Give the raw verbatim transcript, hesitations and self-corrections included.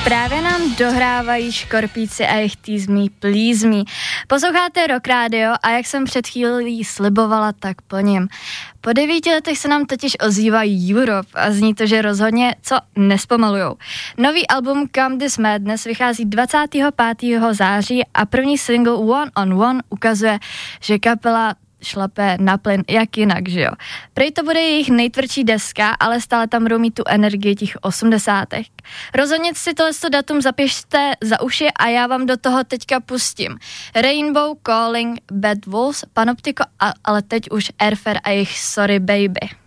Právě nám dohrávají Škorpíci a jejich Tease Me, Please Me. Posloucháte Rock Radio a jak jsem před chvílí slibovala, tak plním. Po devíti letech se nám totiž ozývají Europe a zní to, že rozhodně co nespomalujou. Nový album Come This Madness vychází dvacátého pátého září a první single One on One ukazuje, že kapela šlape na plyn, jak jinak, že jo. Prej to bude jejich nejtvrdší deska, ale stále tam budou mít tu energii těch osmdesátek. Rozhodně si tohle datum zapište za uši a já vám do toho teďka pustím. Rainbow Calling, Bad Wolves, Panoptico, a, ale teď už Airfare a jejich Sorry Baby.